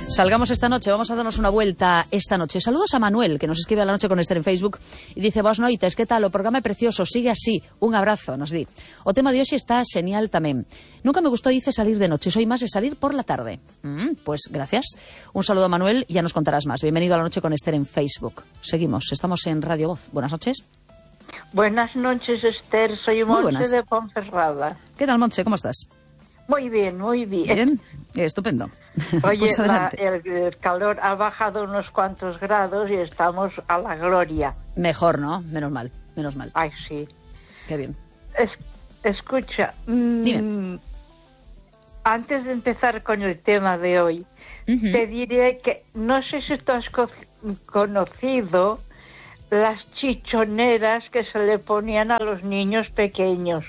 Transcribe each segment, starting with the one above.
Salgamos esta noche, vamos a darnos una vuelta esta noche. Saludos a Manuel, que nos escribe a la noche con Esther en Facebook y dice: Boas noites, ¿qué tal? O programa é precioso, sigue así, un abrazo, nos di. O tema de hoxe está genial tamén. Nunca me gustó, dice, salir de noche, soy más de salir por la tarde. Pues gracias. Un saludo a Manuel, ya nos contarás más. Bienvenido a la noche con Esther en Facebook. Seguimos, estamos en Radio Voz. Buenas noches. Buenas noches, Esther, soy Montse de Ponferrada. ¿Qué tal, Montse? ¿Cómo estás? Muy bien, muy bien. Bien, estupendo. Oye, pues el calor ha bajado unos cuantos grados y estamos a la gloria. Mejor, ¿no? Menos mal, menos mal. Ay, sí. Qué bien. Escucha, dime. Antes de empezar con el tema de hoy, te diré que no sé si tú has conocido las chichoneras que se le ponían a los niños pequeños.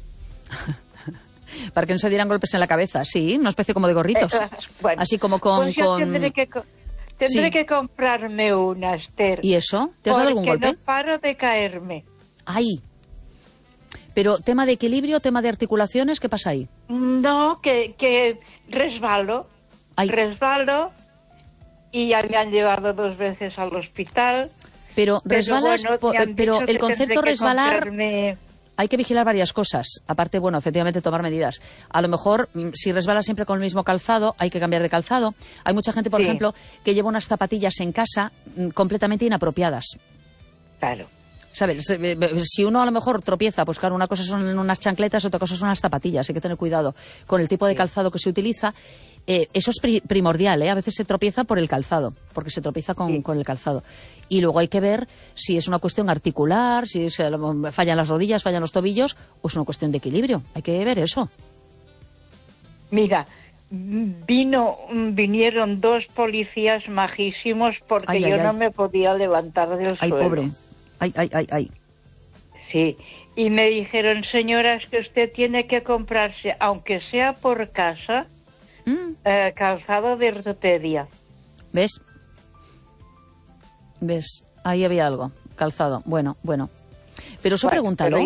Para que no se dieran golpes en la cabeza, sí, una especie como de gorritos. Bueno, así como con... Pues yo tendré que comprarme una, Esther. ¿Y eso? ¿Te has dado algún golpe? Porque no paro de caerme. ¡Ay! Pero, ¿tema de equilibrio, tema de articulaciones? ¿Qué pasa ahí? No, que resbalo. Ay. Resbalo y ya me han llevado 2 veces al hospital. Pero resbalas, bueno, pero el concepto resbalar... comprarme... Hay que vigilar varias cosas. Aparte, bueno, efectivamente tomar medidas. A lo mejor, si resbalas siempre con el mismo calzado, hay que cambiar de calzado. Hay mucha gente, por ejemplo, que lleva unas zapatillas en casa completamente inapropiadas. Claro. ¿Sabes? Si uno a lo mejor tropieza, pues claro, una cosa son unas chancletas, otra cosa son unas zapatillas. Hay que tener cuidado con el tipo de calzado que se utiliza. Eso es primordial, ¿eh? A veces se tropieza por el calzado, porque se tropieza con el calzado. Y luego hay que ver si es una cuestión articular, si fallan las rodillas, fallan los tobillos, o es una cuestión de equilibrio. Hay que ver eso. Mira, vinieron 2 policías majísimos porque no me podía levantar del suelo. Ay, pobre. Ay. Sí, y me dijeron: señora, es que usted tiene que comprarse, aunque sea por casa, calzado de ortopedia. ¿Ves? Ahí había algo, calzado. Bueno. Pero eso pregúntalo,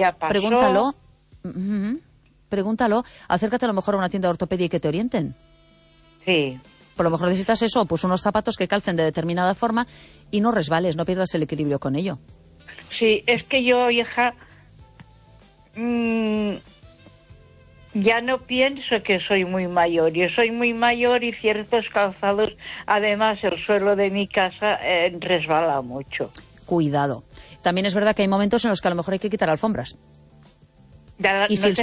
acércate a lo mejor a una tienda de ortopedia y que te orienten. Sí. Por lo mejor necesitas eso, pues unos zapatos que calcen de determinada forma y no resbales, no pierdas el equilibrio con ello. Sí, es que yo, hija, ya no pienso que soy muy mayor. Yo soy muy mayor y ciertos calzados, además el suelo de mi casa resbala mucho. Cuidado. También es verdad que hay momentos en los que a lo mejor hay que quitar alfombras. Si el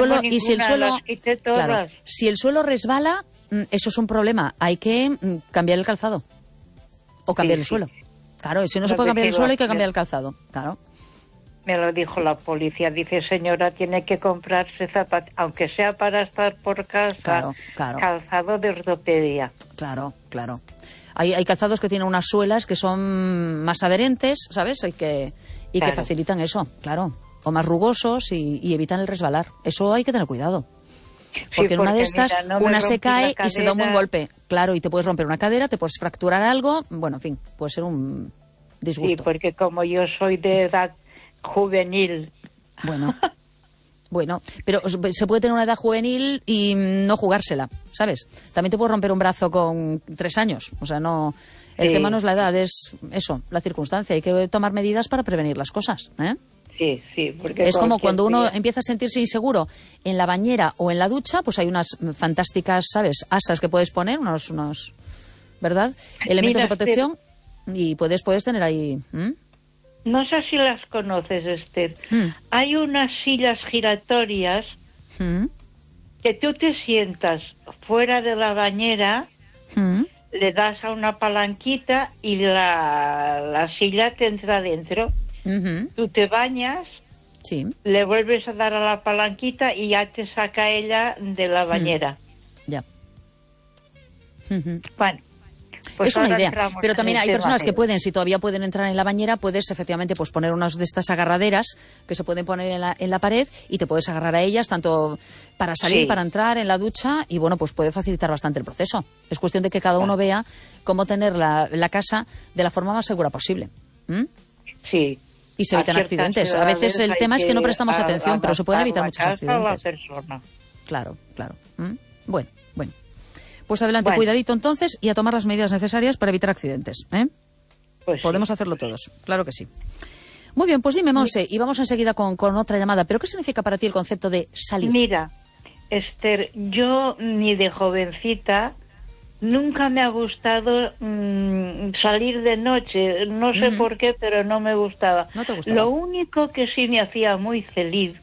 suelo resbala, eso es un problema. Hay que cambiar el calzado o cambiar el suelo. Claro, si no se puede cambiar el suelo, hay que cambiar el calzado. Claro. Me lo dijo la policía. Dice: señora, tiene que comprarse zapatos, aunque sea para estar por casa, calzado de ortopedia. Claro. Hay calzados que tienen unas suelas que son más adherentes, ¿sabes? Y que facilitan eso, claro. O más rugosos y evitan el resbalar. Eso hay que tener cuidado. Porque en una de estas, una se cae y se da un buen golpe. Claro, y te puedes romper una cadera, te puedes fracturar algo. Bueno, en fin, puede ser un disgusto. Sí, porque como yo soy de edad juvenil. Bueno, pero se puede tener una edad juvenil y no jugársela, ¿sabes? También te puedes romper un brazo con 3 años. O sea, no... El tema no es la edad, es eso, la circunstancia. Hay que tomar medidas para prevenir las cosas, ¿eh? Sí, porque... Es como cuando uno empieza a sentirse inseguro en la bañera o en la ducha, pues hay unas fantásticas, ¿sabes? Asas que puedes poner, unos ¿verdad? Elementos de protección y puedes tener ahí... No sé si las conoces, Esther. Hay unas sillas giratorias que tú te sientas fuera de la bañera, le das a una palanquita y la silla te entra dentro. Tú te bañas, le vuelves a dar a la palanquita y ya te saca ella de la bañera. Ya. Bueno. Pues es una idea, pero también hay personas que pueden, si todavía pueden entrar en la bañera, puedes efectivamente pues poner unas de estas agarraderas que se pueden poner en la pared y te puedes agarrar a ellas tanto para salir, para entrar en la ducha y bueno, pues puede facilitar bastante el proceso. Es cuestión de que cada uno vea cómo tener la casa de la forma más segura posible. Sí. Y se evitan accidentes. A veces el tema es que no prestamos atención, pero se pueden evitar muchos accidentes. La persona. Claro. Bueno. Pues adelante, bueno, cuidadito entonces y a tomar las medidas necesarias para evitar accidentes, ¿eh? Pues podemos hacerlo todos, claro que sí. Muy bien, pues dime, Monse, y vamos enseguida con otra llamada. ¿Pero qué significa para ti el concepto de salir? Mira, Esther, yo ni de jovencita nunca me ha gustado salir de noche. No sé por qué, pero no me gustaba. ¿No te gustaba? Lo único que sí me hacía muy feliz,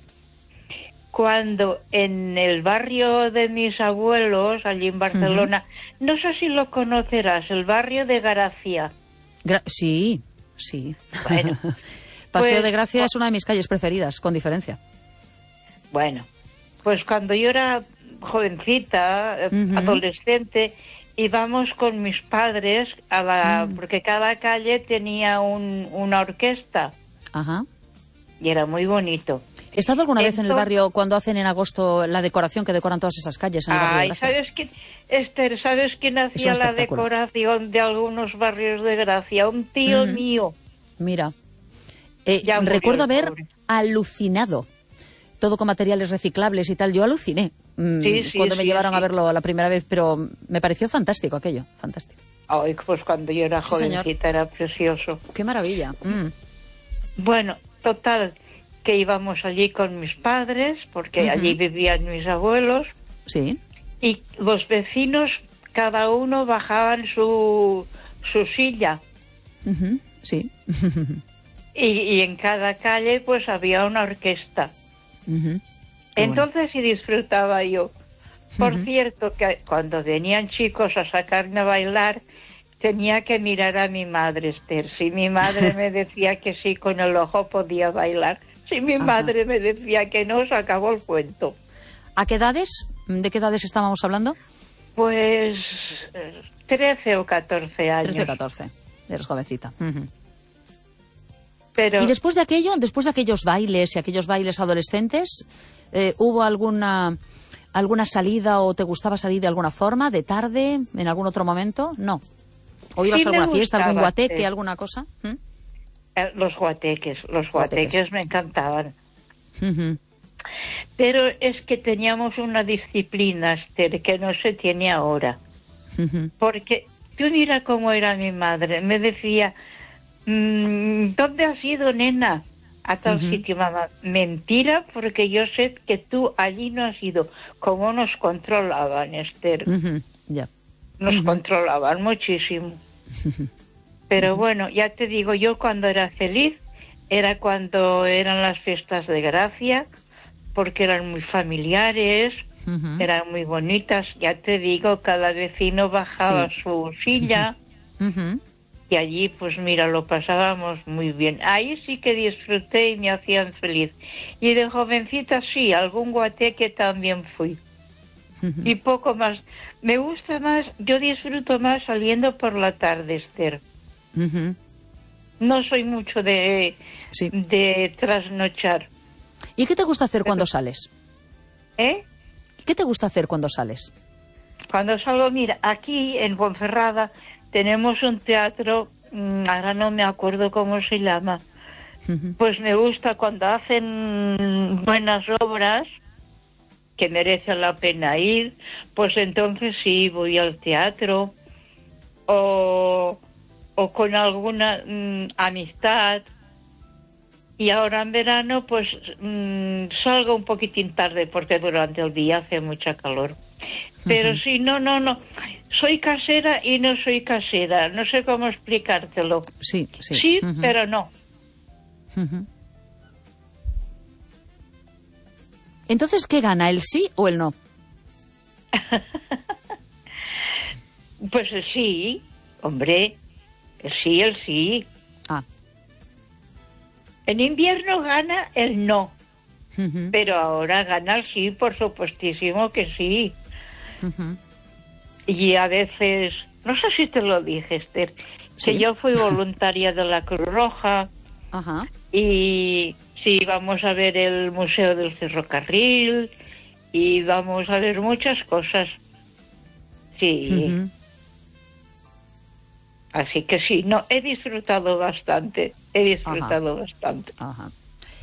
cuando en el barrio de mis abuelos, allí en Barcelona, no sé si lo conocerás, el barrio de Gracia. Sí, sí. Bueno, Paseo pues, de Gracia es una de mis calles preferidas, con diferencia. Bueno, pues cuando yo era jovencita, adolescente, íbamos con mis padres porque cada calle tenía una orquesta. Ajá. Y era muy bonito. ¿He estado alguna vez en el barrio cuando hacen en agosto la decoración que decoran todas esas calles en el barrio de Gracia? ¿Sabes quién, Esther, ¿sabes quién hacía la decoración de algunos barrios de Gracia? Un tío mío. Mira, recuerdo haber alucinado, todo con materiales reciclables y tal. Yo aluciné cuando me llevaron a verlo la primera vez, pero me pareció fantástico aquello, fantástico. Ay, pues cuando yo era jovencita era precioso. ¡Qué maravilla! Bueno, total, que íbamos allí con mis padres, porque allí vivían mis abuelos. Sí. Y los vecinos, cada uno bajaban su silla. Sí. Y en cada calle pues había una orquesta. Entonces sí disfrutaba yo. Por cierto, que cuando venían chicos a sacarme a bailar, tenía que mirar a mi madre, Esther. Si mi madre me decía que sí, con el ojo podía bailar. Si mi madre me decía que no, se acabó el cuento. ¿A qué edades? ¿De qué edades estábamos hablando? Pues 13 o 14 años. 13 o 14. Eres jovencita. Pero... ¿Y después de aquellos bailes y aquellos bailes adolescentes, hubo alguna salida o te gustaba salir de alguna forma, de tarde, en algún otro momento? No. ¿O ibas a alguna fiesta, algún guateque, alguna cosa? Los guateques me encantaban. Pero es que teníamos una disciplina, Esther, que no se tiene ahora. Porque tú mira cómo era mi madre. Me decía, ¿dónde has ido, nena? A tal sitio, mamá. Mentira, porque yo sé que tú allí no has ido. Cómo nos controlaban, Esther. Nos controlaban muchísimo. Pero bueno, ya te digo, yo cuando era feliz era cuando eran las fiestas de Gracia, porque eran muy familiares, eran muy bonitas. Ya te digo, cada vecino bajaba su silla y allí, pues mira, lo pasábamos muy bien. Ahí sí que disfruté y me hacían feliz. Y de jovencita sí, algún guateque también fui. Y poco más. Me gusta más, yo disfruto más saliendo por la tarde, Esther. No soy mucho de trasnochar. ¿Y qué te gusta hacer cuando sales? ¿Eh? ¿Qué te gusta hacer cuando sales? Cuando salgo, mira, aquí en Ponferrada tenemos un teatro, ahora no me acuerdo cómo se llama. Pues me gusta cuando hacen buenas obras, que merece la pena ir, pues entonces sí, voy al teatro, o con alguna amistad. Y ahora en verano, pues salgo un poquitín tarde, porque durante el día hace mucha calor. Pero sí, no. Soy casera y no soy casera. No sé cómo explicártelo. Sí. Sí, pero no. Entonces, ¿qué gana, el sí o el no? Pues el sí, hombre. El sí. En invierno gana el no. Pero ahora gana el sí, por supuestísimo que sí. Y a veces, no sé si te lo dije, Esther, que yo fui voluntaria de la Cruz Roja. Y sí, vamos a ver el Museo del Ferrocarril y vamos a ver muchas cosas. Sí. Así que sí, no, he disfrutado bastante.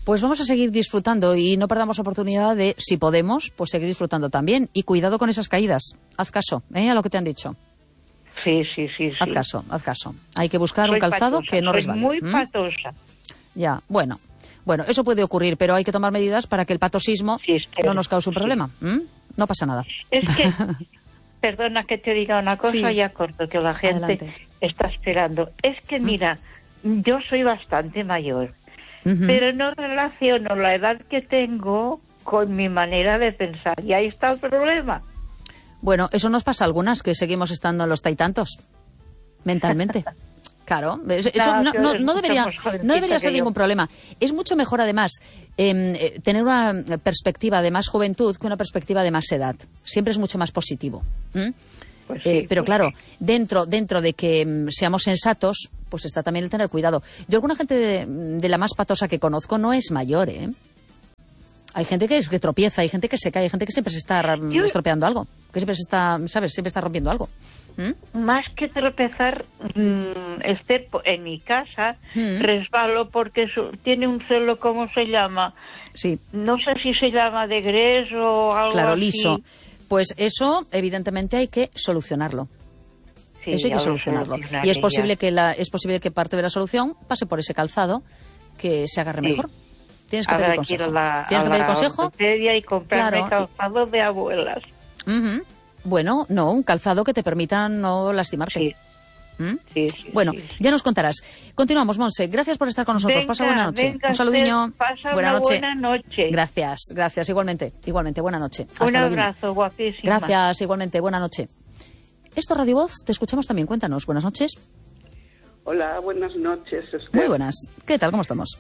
Pues vamos a seguir disfrutando y no perdamos oportunidad de, si podemos, pues seguir disfrutando también. Y cuidado con esas caídas. Haz caso, a lo que te han dicho. Sí. Haz caso. Hay que buscar un calzado que no resbale. Muy patosa. Ya, bueno, eso puede ocurrir, pero hay que tomar medidas para que el patosismo no nos cause un problema. No pasa nada. Es que, perdona que te diga una cosa, ya corto, que la gente está esperando. Es que mira, yo soy bastante mayor, pero no relaciono la edad que tengo con mi manera de pensar. Y ahí está el problema. Bueno, eso nos pasa a algunas que seguimos estando en los taitantos, mentalmente. Claro, eso no debería ser ningún problema. Es mucho mejor, además, tener una perspectiva de más juventud que una perspectiva de más edad. Siempre es mucho más positivo. Pues sí, pero claro, dentro de que seamos sensatos, pues está también el tener cuidado. Yo alguna gente de la más patosa que conozco no es mayor, ¿eh? Hay gente que tropieza, hay gente que se cae, hay gente que siempre se está estropeando algo, que siempre se está, ¿sabes? Siempre está rompiendo algo. Más que tropezar, Esther, en mi casa resbalo porque tiene un suelo, ¿cómo se llama? Sí. No sé si se llama de grés o algo claro, así. liso. Pues eso, evidentemente, hay que solucionarlo. Sí, eso hay que solucionarlo. Y es posible que parte de la solución pase por ese calzado que se agarre mejor. Tienes que pedir consejo. ¿Tienes que pedir consejo? Y comprarme calzado de abuelas. Bueno, no, un calzado que te permita no lastimarte. Sí. Bueno, ya nos contarás. Continuamos, Monse. Gracias por estar con nosotros. Pasa buena noche. Un saludiño. Buena noche. Gracias. Igualmente. Buena noche. Un abrazo, guapísima. Gracias, igualmente. Buena noche. Esto Radio Voz, te escuchamos también. Cuéntanos. Buenas noches. Hola, buenas noches, Esther. Muy buenas. ¿Qué tal? ¿Cómo estamos?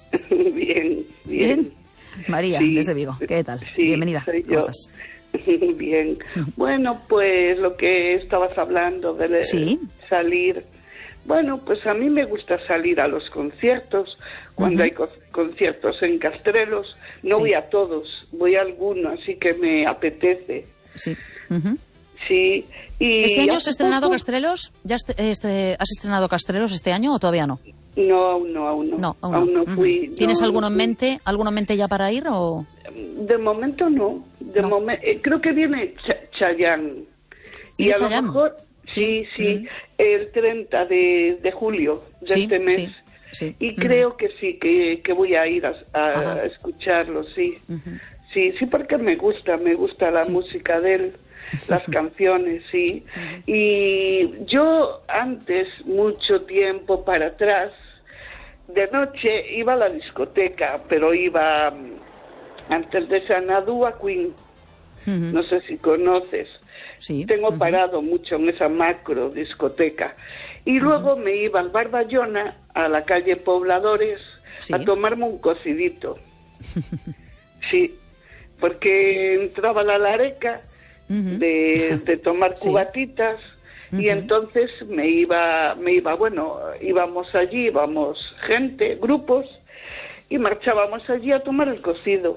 Bien. María, desde Vigo. ¿Qué tal? Sí, bienvenida. ¿Cómo estás? Bien. Bueno, pues lo que estabas hablando de salir. Bueno, pues a mí me gusta salir a los conciertos. Cuando hay conciertos en Castrelos, no voy a todos, voy a algunos, así que me apetece. Sí. Sí. Y ¿Este año has estrenado Castrelos? ¿Ya has estrenado Castrelos este año o todavía no? No, aún no. Aún no fui. ¿Tienes alguno en mente ya para ir o...? De momento no. Creo que viene Chayanne. Y a lo mejor, sí, el 30 de julio de este mes. Sí. Y creo que sí, que voy a ir a escucharlo, sí. Sí, porque me gusta la música de él. Las canciones, sí. Y yo antes, mucho tiempo para atrás, de noche iba a la discoteca, pero iba antes de Xanadu a Queen. No sé si conoces. Sí. Tengo parado mucho en esa macro discoteca. Y luego me iba al Bar Bayona, a la calle Pobladores, a tomarme un cocidito. Sí, porque entraba la lareca de tomar cubatitas y entonces me iba, bueno, íbamos allí, gente, grupos, y marchábamos allí a tomar el cocido.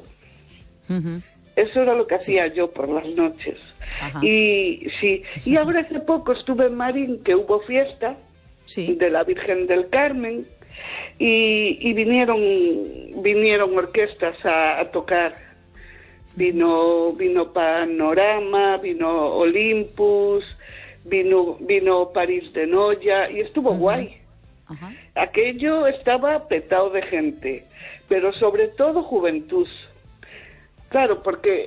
Eso era lo que hacía yo por las noches. Y ahora hace poco estuve en Marín, que hubo fiesta de la Virgen del Carmen, y vinieron orquestas a tocar. Vino Panorama, vino Olympus, vino París de Noia, y estuvo guay. Aquello estaba petado de gente, pero sobre todo juventud. Claro, porque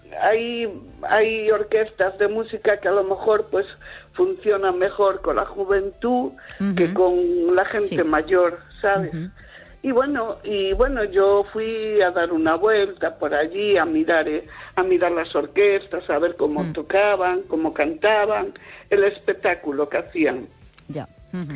hay orquestas de música que a lo mejor pues funcionan mejor con la juventud que con la gente mayor, ¿sabes? Y bueno, yo fui a dar una vuelta por allí, a mirar las orquestas, a ver cómo tocaban, cómo cantaban, el espectáculo que hacían. Ya.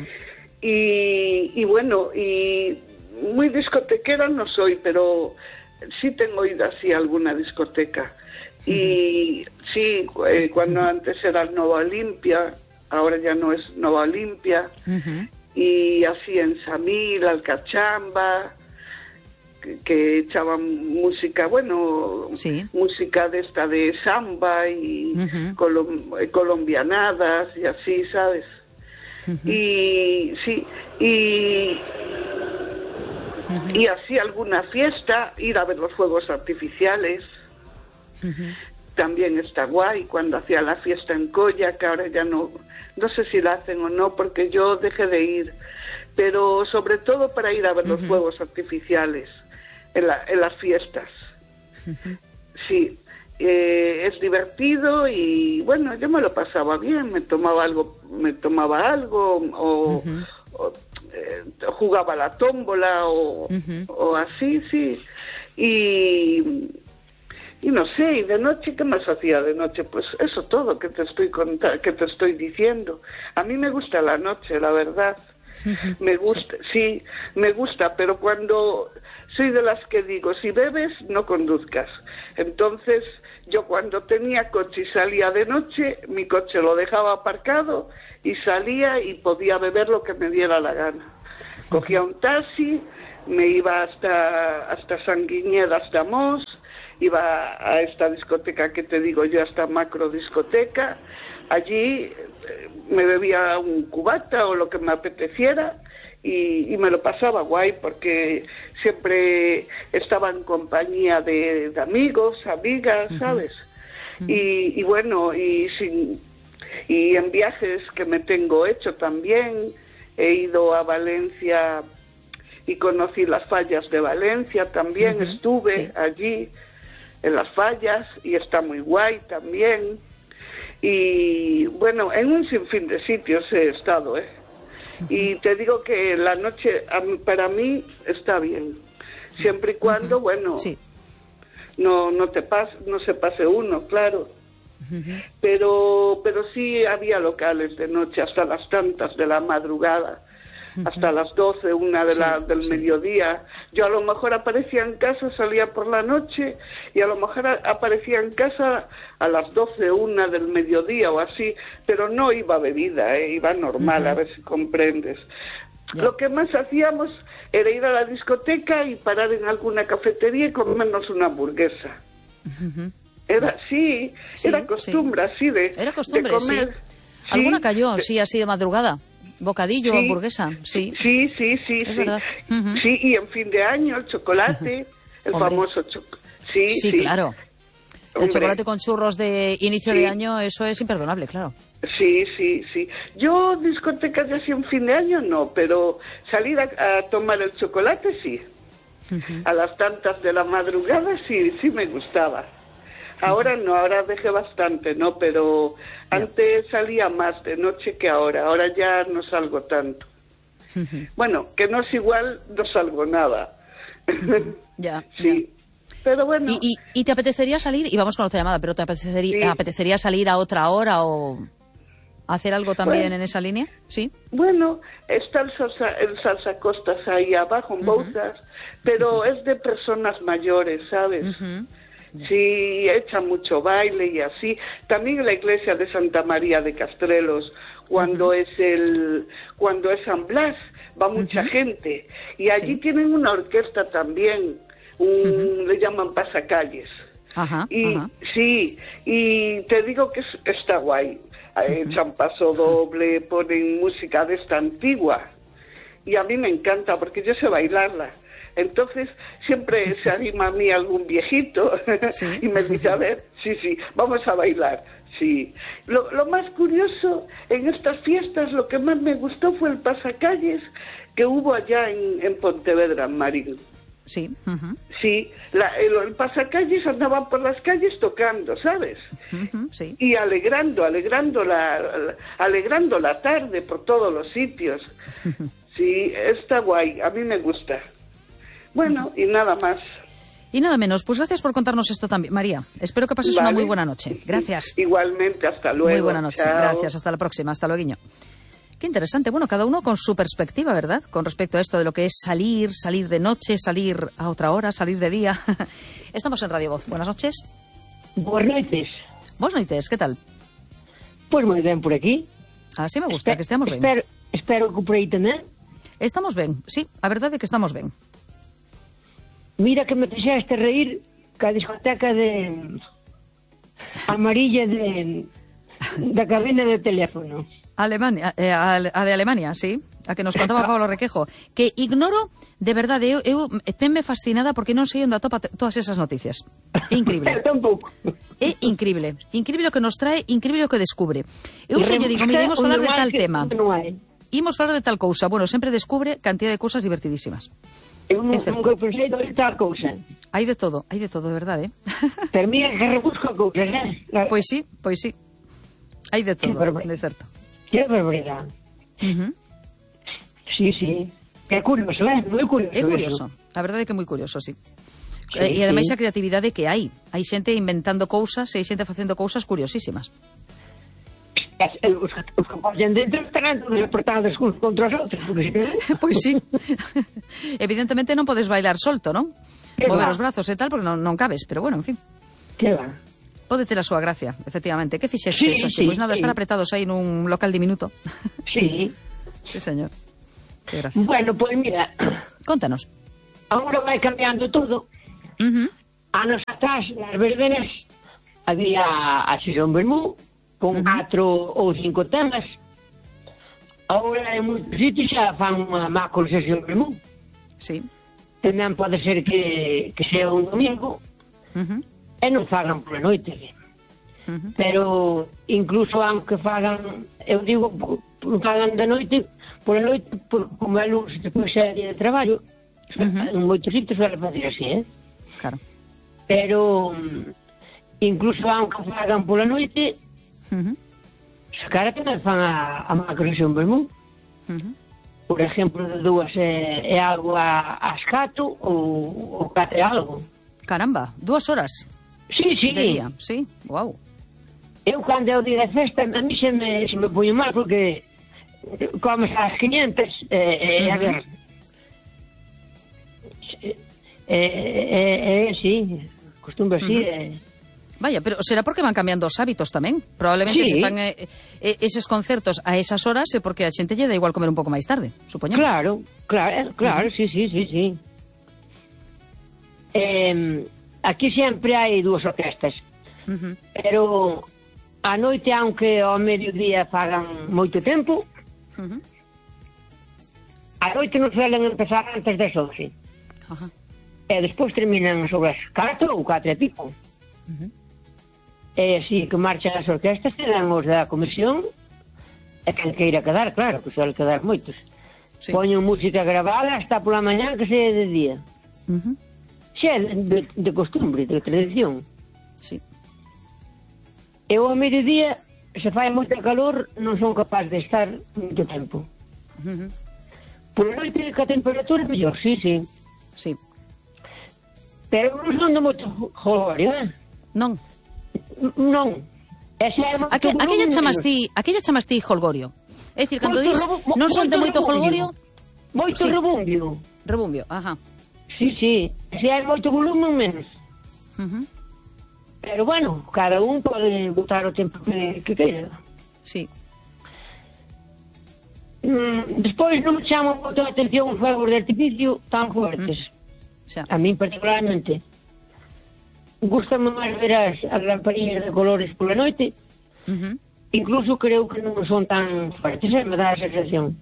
Y bueno, y muy discotequera no soy, pero sí tengo ido así a alguna discoteca. Y sí, cuando antes era el Nova Olimpia, ahora ya no es Nova Olimpia. Y así en Samil, Alcachamba, que echaban música, música de esta de samba y colombianadas y así, ¿sabes? Y sí, y Y así alguna fiesta, ir a ver los fuegos artificiales. También está guay cuando hacía la fiesta en Colla, que ahora ya no sé si la hacen o no, porque yo dejé de ir, pero sobre todo para ir a ver los fuegos artificiales en las fiestas. Sí, es divertido y bueno, yo me lo pasaba bien, me tomaba algo o jugaba la tómbola o así, sí. Y no sé, y de noche, ¿qué más hacía de noche? Pues eso todo que te estoy diciendo. A mí me gusta la noche, la verdad. Me gusta, sí, me gusta, pero cuando soy de las que digo, si bebes, no conduzcas. Entonces, yo cuando tenía coche y salía de noche, mi coche lo dejaba aparcado y salía y podía beber lo que me diera la gana. Cogía un taxi, me iba hasta Sanguiñeda, hasta Mos, iba a esta discoteca que te digo yo, esta macro discoteca. Allí me bebía un cubata o lo que me apeteciera y me lo pasaba guay porque siempre estaba en compañía de amigos, amigas, ¿sabes? Y bueno, y en viajes que me tengo hecho también, he ido a Valencia y conocí las fallas de Valencia también, estuve allí en las fallas y está muy guay también. Y bueno, en un sinfín de sitios he estado, y te digo que la noche para mí está bien, siempre y cuando, bueno, no se pase uno, claro. Pero sí había locales de noche hasta las tantas de la madrugada, hasta las 12, 1 del mediodía. Yo a lo mejor aparecía en casa, salía por la noche y a lo mejor aparecía en casa a las 12, 1 del mediodía o así, pero no iba bebida, iba normal, a ver si comprendes. Lo que más hacíamos era ir a la discoteca y parar en alguna cafetería y comernos una hamburguesa. Era costumbre así era costumbre, de comer. Sí. ¿Alguna cayó, sí, así de madrugada? ¿Bocadillo o hamburguesa? Sí. Sí. Es verdad. Sí, y en fin de año el chocolate, el famoso chocolate. Sí, claro. El chocolate con churros de inicio de año, eso es imperdonable, claro. Sí. Yo discotecas ya así en fin de año no, pero salir a tomar el chocolate sí. A las tantas de la madrugada sí me gustaba. Ahora no, ahora dejé bastante, ¿no? Pero antes salía más de noche que ahora ya no salgo tanto. Bueno, que no es igual, no salgo nada. Sí. Pero bueno. ¿Y te apetecería salir? Y vamos con otra llamada, pero ¿te apetecería salir a otra hora o hacer algo también en esa línea? Sí. Bueno, está el salsa costas ahí abajo en Bouzas, pero es de personas mayores, ¿sabes? Sí, echa mucho baile y así. También en la iglesia de Santa María de Castrelos, cuando es San Blas, va mucha gente. Y allí tienen una orquesta también, le llaman pasacalles. Sí, y te digo que está guay. Echan paso doble, ponen música de esta antigua. Y a mí me encanta porque yo sé bailarla. Entonces siempre se anima a mí algún viejito y me dice, a ver, sí, vamos a bailar. Sí. Lo más curioso en estas fiestas, lo que más me gustó fue el pasacalles que hubo allá en Pontevedra, en Marín. Sí. Sí, el pasacalles andaban por las calles tocando, ¿sabes? Sí. Y alegrando la tarde por todos los sitios. Sí, está guay, a mí me gusta. Bueno, y nada más. Y nada menos. Pues gracias por contarnos esto también, María. Espero que pases una muy buena noche. Gracias. Igualmente, hasta luego. Muy buena noche. Chao. Gracias, hasta la próxima. Hasta luego. Qué interesante. Bueno, cada uno con su perspectiva, ¿verdad? Con respecto a esto de lo que es salir de noche, salir a otra hora, salir de día. Estamos en Radio Voz. Buenas noches. Buenas noches. Buenas noches, ¿qué tal? Pues muy bien por aquí. Así me gusta, que estemos bien. Espero que por aí tamén. Estamos ben, sí, a verdade é que estamos ben. Mira que me fixeste reír ca discoteca de amarilla da cabina de teléfono. Alemania, a de Alemania, sí. a que nos contaba Pablo Requejo, que ignoro, de verdade, eu tenme fascinada porque non sei onde atopa todas esas noticias. É increíble. É increíble. Increíble o que nos trae, increíble o que descubre. Eu só lle digo, mira, imos falar de tal tema. Imos falar de tal cousa. Bueno, sempre descubre cantidad de cousas divertidísimas. Eu nunca pensei de tal cousa. Hai de todo, de verdade, Pero mira que rebusco cousas, Pois sí. Hai de todo, de certo. Que barbaridade. Sí. É curioso, moi curioso. É curioso, a verdade é que é moi curioso, sí. E ademais a creatividade que hai. Hai xente inventando cousas e hai xente facendo cousas curiosísimas. Os que poden dentro estarán todos apertados uns contra os outros. Pois sí. Evidentemente non podes bailar solto, non? Mover os brazos e tal, porque non cabes, pero bueno, en fin. Que va. Pode ter a súa gracia, efectivamente. Que fixeste eso? Pois nada, estar apretados aí nun local diminuto. Sí. Sí, señor. Que gracia. Bueno, pois mira. Contanos. Agora vai cambiando todo. Anos atrás, nas verbenas, había a sesión vermú, con 4 ou 5 temas. Agora en moitos sitios xa fan unha macro sesión vermú. Sí. Tamén pode ser que sea un domingo e non fagan pola noite. Pero incluso aunque fagan, eu digo, non fagan da noite, pola noite, como é luz, depois é día de traballo, en moitos sitios suele facer así, Claro. Pero incluso aunque fagan pola noite, se cara tamén fan a macro sesión vermú. Por exemplo, de 2 é algo ás 4 ou 4 é algo. Caramba, 2 horas. Sí. De día, sí, guau. Eu cando é o día de festa, a mí se me ponho mal porque comes ás 500 a ver. Sí, costume así. Vaya, pero será porque van cambiando os hábitos tamén. Probablemente se fan eses concertos a esas horas é porque a xente lle dá igual comer un pouco máis tarde, supoñemos. Claro, sí. Aquí sempre hai 2 orquestas. Pero a noite, aunque ao mediodía fagan moito tempo, a noite non suelen empezar antes das 11. E despois terminan sobre as 4 ou 4 e pico. E así que marchan as orquestas, terán os da comisión e quen queira quedar, claro, que suele quedar moitos. Poñen música grabada hasta pola mañá que sea de día. Xa é de costumbre, de tradición. Sí. Eu ao mediodía, se fai moito calor, non son capaz de estar moito tempo. Por noite, que a temperatura é mellor, sí. Pero non son de moito jolgorio, Non. Aquella chamas ti jolgorio. É dicir, cando dis non son de moito jolgorio, moito rebumbio. Rebumbio, ajá. Sí. Se hai moito volumen, menos. Pero bueno, cada un pode botar o tempo que queira. Sí. Despois non me chamo moito a atención os fuegos de artificio tan fuertes. A mí particularmente. Gústame máis ver as lamparillas de colores pola noite. Incluso creo que non son tan fuertes, me dá a sensación.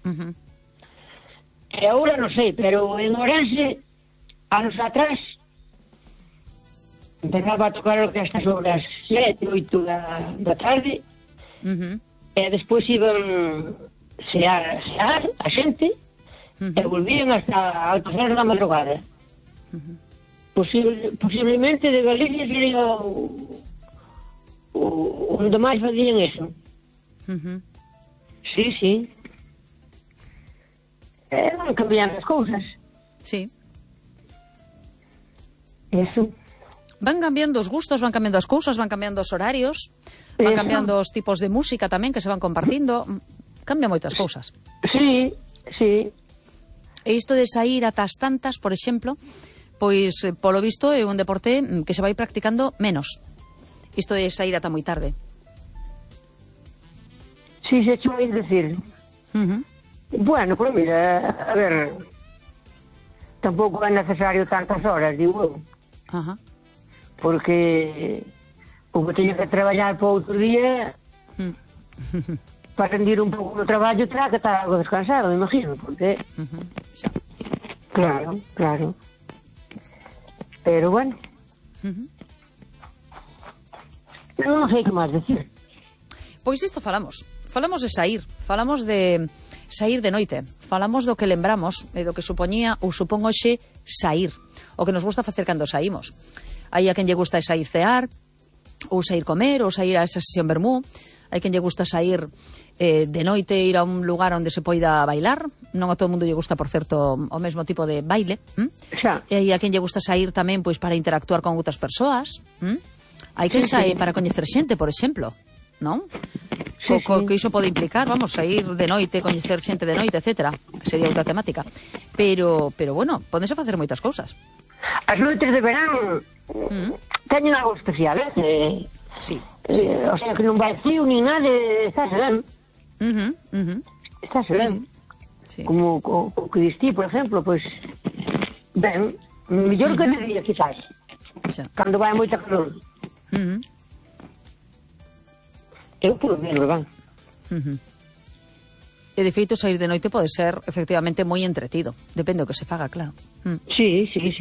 E agora non sei, pero en Ourense, anos atrás, empezaba a tocar a orquesta sobre as 7, 8 da tarde, e despois iban sear a xente, e volvían hasta altas horas da madrugada. Posiblemente de Galicia sería onde máis facían eso. Sí. Van cambiando as cousas. Sí. Eso. Van cambiando os gustos, van cambiando as cousas, van cambiando os horarios, van cambiando os tipos de música tamén que se van compartindo. Cambia moitas cousas. Sí. E isto de sair ata as tantas, por exemplo, pois, polo visto, é un deporte que se vai practicando menos. Isto de sair ata moi tarde. Sí, se cho vai decir. Bueno, pues mira, a ver, tampouco é necesario tantas horas, digo eu. Porque como teño que traballar para outro día, para rendir un pouco no traballo terá que estar algo descansado, me imagino, porque... Claro, claro. Pero bueno. Non sei que máis decir. Pois isto falamos de saír, falamos de saír de noite, falamos do que lembramos e do que supoñía ou supón hoxe saír, o que nos gusta facer cando saímos. Hai a quen lle gusta saír cear, ou saír comer, ou saír a esa sesión vermú. Hai quen lle gusta saír de noite, ir a un lugar onde se poida bailar. Non a todo mundo lle gusta, por certo, o mesmo tipo de baile. E hai a quen lle gusta saír tamén pois para interactuar con outras persoas. Hai quen sae para coñecer xente, por exemplo, non? Que iso pode implicar, vamos, saír de noite, coñecer xente de noite, etcétera. Sería outra temática. Pero bueno, podense facer moitas cousas. As noites de verán teñen algo especial, Sí. O sea, que non vai frío ni nada, está serán. Está serán. Sí. Como o que distí, por exemplo, pois ben, mellor que de día, quizás. Cando vai moita calor. Eu puedo verlo, van. E de feito sair de noite pode ser efectivamente moi entretido, depende do que se faga, claro. Sí.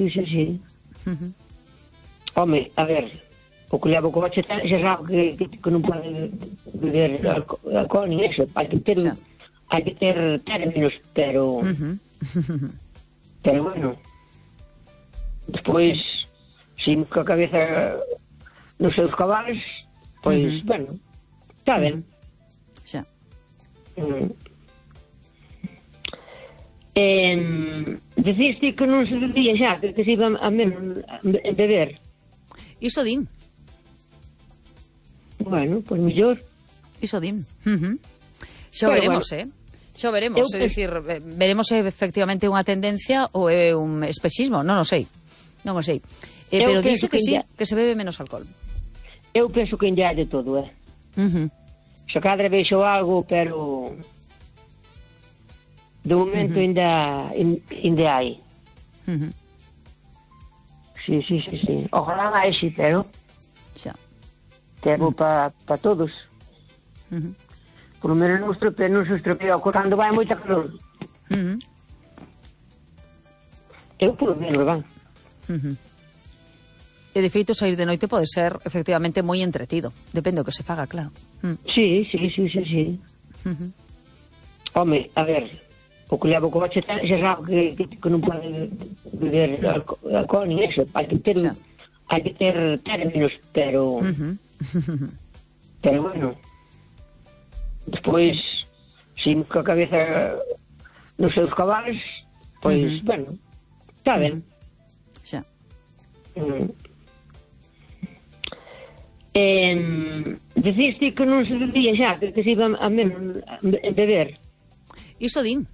Home, a ver, o que levo o coche xa sabe que non pode beber alcohol ni eso, hai que ter términos, pero bueno, despois si coa cabeza nos seus cabales, pois, bueno, está ben. Xa. Diciste que non se bebía xa, que se iba a menos a beber. Iso din. Bueno, pois mellor. Iso din. Xo veremos, bueno. Xo veremos, é dicir, veremos se efectivamente unha tendencia ou é un espexismo, non o sei. Pero dice que sí, que se bebe menos alcohol. Eu penso que ainda hai de todo, Se cadra vexo algo, pero de momento ainda hai. Sí. Ojalá máis, pero xa. Temo para todos. Por lo menos non se estropea cando vai moita calor. Eu puedo verlo, van. E de feito sair de noite pode ser efectivamente moi entretido, depende do que se faga, claro. Sí. Home, a ver, o que levo o coche xa sabe que non pode beber alcohol ni eso, hai que ter términos, pero bueno, despois si coa cabeza nos seus cabales, pois, bueno, está ben. Xa. Diciste que non se bebía xa, que se iba a menos a beber. Iso din.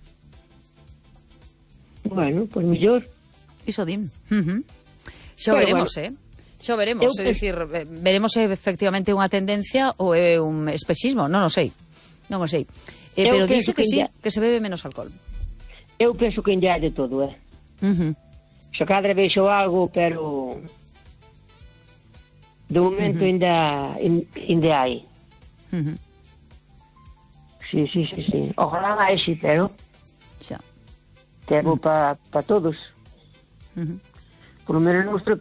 Bueno, pois mellor. Iso din. Xo veremos, Xo veremos, é dicir, veremos se efectivamente unha tendencia ou é un espexismo, non o sei. Pero dice que sí, que se bebe menos alcohol. Eu penso que ainda hai de todo, Se cadra vexo algo, pero de momento ainda hai. Sí. Ojalá máis, pero xa. Temo para todos. Por lo menos